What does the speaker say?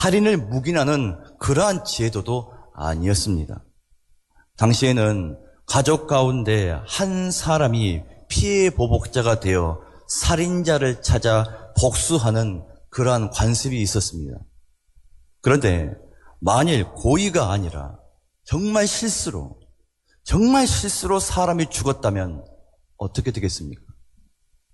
살인을 묵인하는 그러한 제도도 아니었습니다. 당시에는 가족 가운데 한 사람이 피해 보복자가 되어 살인자를 찾아 복수하는 그러한 관습이 있었습니다. 그런데 만일 고의가 아니라 정말 실수로 사람이 죽었다면 어떻게 되겠습니까?